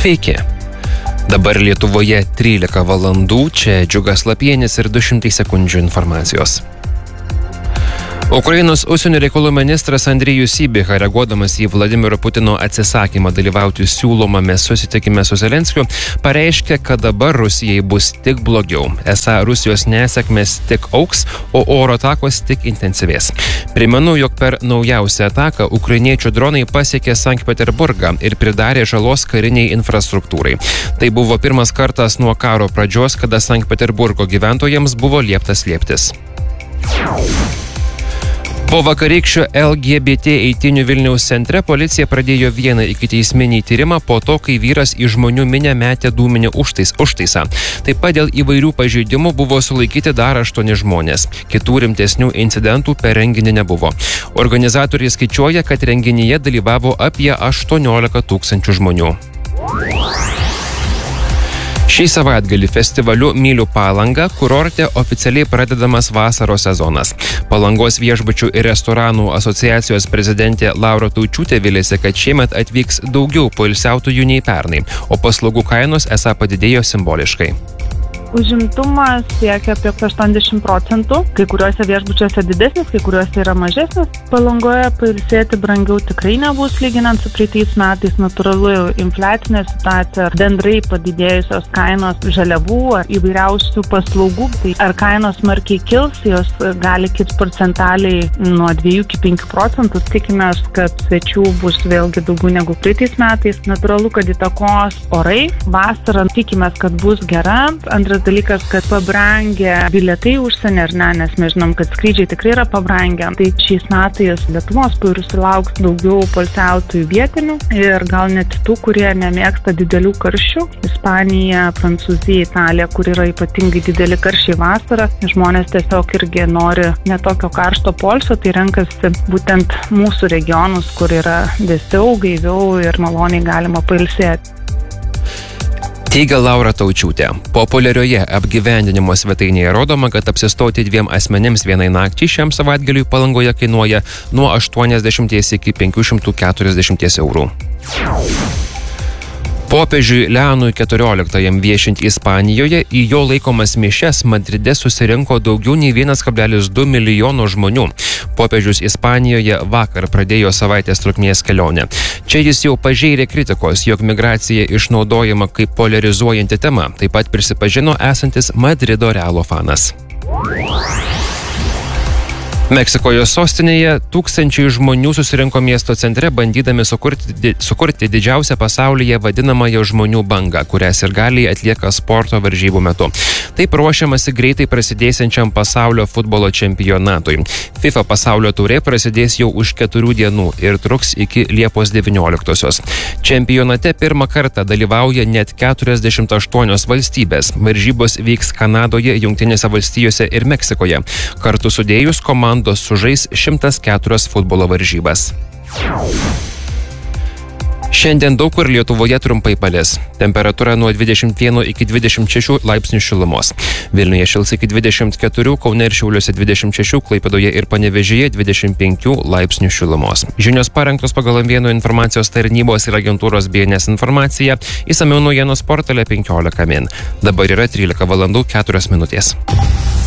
Sveiki. Dabar Lietuvoje 13 valandų, čia Džiugas Lapienis ir 200 sekundžių informacijos. Ukrainos užsienio reikalų ministras Andrejus Sybiha, reaguodamas į Vladimiro Putino atsisakymą dalyvauti siūlomame susitikime su Zelenskiu, pareiškė, kad dabar Rusijai bus tik blogiau. Esą Rusijos nesėkmės tik auks, o oro atakos tik intensyvės. Primenu, jog per naujausią ataką ukrainiečių dronai pasiekė Sankt Peterburgą ir pridarė žalos kariniai infrastruktūrai. Tai buvo pirmas kartas nuo karo pradžios, kada Sankt Peterburgo gyventojams buvo liepta slėptis. Po vakarykščio LGBT eitynių Vilniaus centre policija pradėjo vieną ikiteisminį tyrimą po to, kai vyras į žmonių minią metė dūminį užtaisą. Taip pat dėl įvairių pažeidimų buvo sulaikyti dar 8 žmonės. Kitų rimtesnių incidentų per renginį nebuvo. Organizatoriai skaičiuoja, kad renginyje dalyvavo apie 18 000 žmonių. Šį savaitgalį festivaliu Myliu Palangą kurorte oficialiai pradedamas vasaros sezonas. Palangos viešbučių ir restoranų asociacijos prezidentė Laura Taučiūtė viliasi, kad šiemet atvyks daugiau poilsiautojų nei pernai, o paslaugų kainos esą padidėjo simboliškai. Užimtumas siekia apie 80%, kai kuriuose viešbučiuose didesnis, kai kuriuose yra mažesnis. Palangoje pailsėti brangiau tikrai nebus lyginant su praeitais metais. Natūralu, infliacinė situacija, bendrai padidėjusios kainos žaliavų ar įvairiausių paslaugų. Tai ar kainos smarkiai kils, jos gali kilti procentaliai nuo 2 iki 5%. Tikimės, kad svečių bus vėlgi daugiau negu praeitais metais. Natūralu, kad įtakos orai. Vasarą tikimės, kad bus gera. Antras dalykas, kad pabrangę bilietai užsienį ar ne, nes mes žinom, kad skrydžiai tikrai yra pabrangę. Tai šiais metais Lietuvos sulauks daugiau poilsiautojų vietinių ir gal net tų, kurie nemėgsta didelių karščių. Ispanija, Prancūzija, Italija, kur yra ypatingai dideli karščiai vasarą. Žmonės tiesiog irgi nori netokio karšto poilsio, tai renkasi būtent mūsų regionus, kur yra vėsiau, gaiviau ir maloniai galima pailsėti. Teigia Laura Taučiūtė. Populiarioje apgyvendinimo svetainėje rodoma, kad apsistoti 2 asmenims vienai nakčiai šiam savaitgaliui Palangoje kainuoja nuo 80 iki 540 eurų. Popiežiui Leonui XIV viešint Ispanijoje į jo laikomas mišias Madride susirinko daugiau nei 1,2 milijono žmonių. Popiežius Ispanijoje vakar pradėjo savaitės trukmės kelionę. Čia jis jau pažeidė kritikos, jog migracija išnaudojama kaip polarizuojanti tema. Taip pat prisipažino esantis Madrido Realo fanas. Meksikoje sostinėje tūkstančiai žmonių susirinko miesto centre, bandydami sukurti didžiausią pasaulyje vadinamąją žmonių bangą, kurią sirgaliai atlieka sporto varžybų metu. Taip ruošiamasi greitai prasidėsiančiam pasaulio futbolo čempionatui. FIFA pasaulio taurė prasidės jau už 4 dienų ir truks iki Liepos 19-osios. Čempionate pirmą kartą dalyvauja net 48 valstybės. Varžybos vyks Kanadoje, Jungtinėse valstijose ir Meksikoje. Kartu sudėjus komandos sužais 104 futbolo varžybas. Šiandien daug kur Lietuvoje trumpai palis. Temperatūra nuo 21 iki 26 laipsnių šilumos. Vilniuje šils iki 24, Kaune ir Šiauliuose 26, Klaipėdoje ir Panevėžyje 25 laipsnių šilumos. Žinios parengtos pagal M1 informacijos tarnybos ir agentūros BNS informaciją. Išsamiau naujienos portale 15 min. Dabar yra 13 valandų 4 minutės.